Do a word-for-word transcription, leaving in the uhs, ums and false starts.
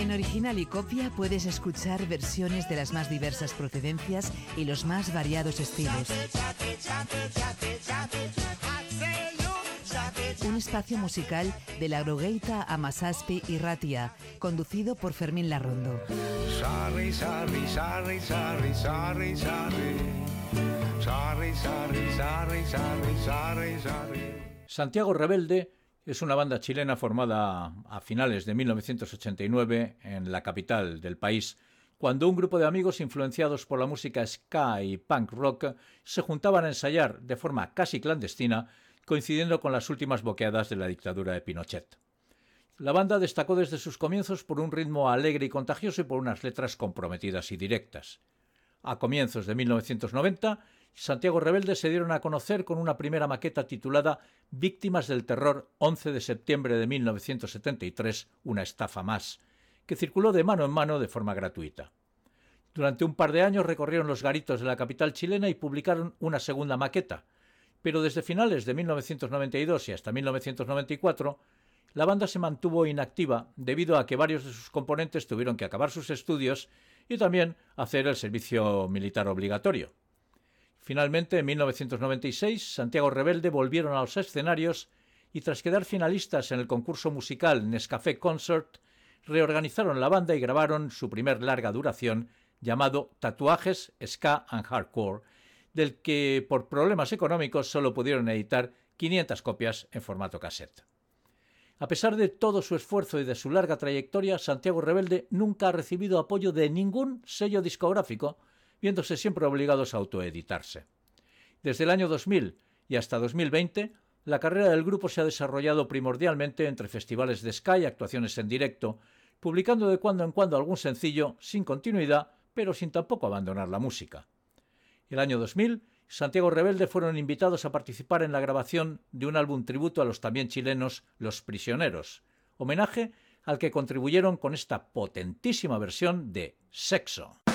En Original y Copia puedes escuchar versiones de las más diversas procedencias y los más variados estilos. Un espacio musical de la Grogueita a Masaspi y Ratia, conducido por Fermín Larrondo. Sarri, sarri, sarri, sarri, sarri, sarri. Sarri, sarri, sarri, sarri, sarri, sarri. Santiago Rebelde es una banda chilena formada a finales de mil novecientos ochenta y nueve en la capital del país, cuando un grupo de amigos influenciados por la música ska y punk rock se juntaban a ensayar de forma casi clandestina, coincidiendo con las últimas boqueadas de la dictadura de Pinochet. La banda destacó desde sus comienzos por un ritmo alegre y contagioso y por unas letras comprometidas y directas. A comienzos de mil novecientos noventa, Santiago Rebelde se dieron a conocer con una primera maqueta titulada Víctimas del Terror, once de septiembre de mil novecientos setenta y tres, una estafa más, que circuló de mano en mano de forma gratuita. Durante un par de años recorrieron los garitos de la capital chilena y publicaron una segunda maqueta, pero desde finales de mil novecientos noventa y dos y hasta mil novecientos noventa y cuatro, la banda se mantuvo inactiva debido a que varios de sus componentes tuvieron que acabar sus estudios y también hacer el servicio militar obligatorio. Finalmente, en mil novecientos noventa y seis, Santiago Rebelde volvieron a los escenarios y tras quedar finalistas en el concurso musical Nescafé Concert, reorganizaron la banda y grabaron su primer larga duración llamado Tatuajes, Ska and Hardcore, del que por problemas económicos solo pudieron editar quinientas copias en formato cassette. A pesar de todo su esfuerzo y de su larga trayectoria, Santiago Rebelde nunca ha recibido apoyo de ningún sello discográfico, viéndose siempre obligados a autoeditarse. Desde el año dos mil y hasta dos mil veinte, la carrera del grupo se ha desarrollado primordialmente entre festivales de ska y actuaciones en directo, publicando de cuando en cuando algún sencillo sin continuidad, pero sin tampoco abandonar la música. El año dos mil, Santiago Rebelde fueron invitados a participar en la grabación de un álbum tributo a los también chilenos Los Prisioneros, homenaje al que contribuyeron con esta potentísima versión de Sexo.